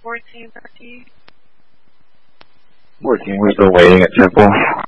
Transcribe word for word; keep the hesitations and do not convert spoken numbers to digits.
fourteen thirty. fourteen, we're still waiting at Temple.